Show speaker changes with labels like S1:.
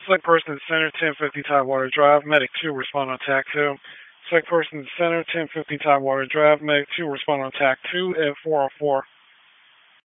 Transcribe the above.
S1: Select person in the center, 1050 Tidewater Drive. Medic 2, respond on TAC 2. Select person in the center, 1050 Tidewater Drive. Medic 2, respond on TAC 2 at 404.